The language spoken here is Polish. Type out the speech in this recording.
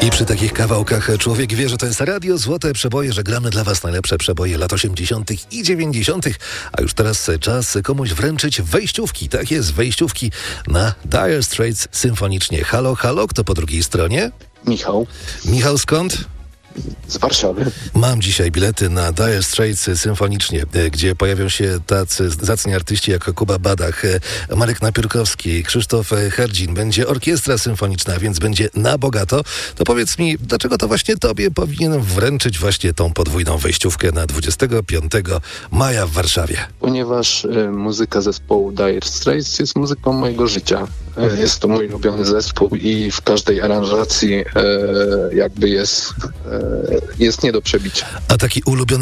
I przy takich kawałkach człowiek wie, że to jest Radio Złote Przeboje, że gramy dla was najlepsze przeboje lat 80. i 90. A już teraz czas komuś wręczyć wejściówki. Tak jest, wejściówki na Dire Straits symfonicznie. Halo, halo, kto po drugiej stronie? Michał. Michał skąd? Z Warszawy. Mam dzisiaj bilety na Dire Straits symfonicznie, gdzie pojawią się tacy zacni artyści jak Kuba Badach, Marek Napiórkowski, Krzysztof Herdzin. Będzie orkiestra symfoniczna, więc będzie na bogato. To powiedz mi, dlaczego to właśnie tobie powinienem wręczyć właśnie tą podwójną wejściówkę na 25 maja w Warszawie? Ponieważ muzyka zespołu Dire Straits jest muzyką mojego życia. Jest to mój ulubiony zespół i w każdej aranżacji jakby jest nie do przebicia. A taki ulubiony